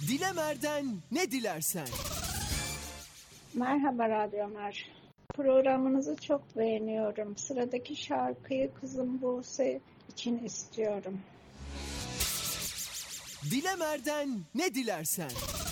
Dilemer'den ne dilersen. Merhaba Radyo Ömer. Programınızı çok beğeniyorum. Sıradaki şarkıyı kızım Buse için istiyorum. Dilemer'den ne dilersen.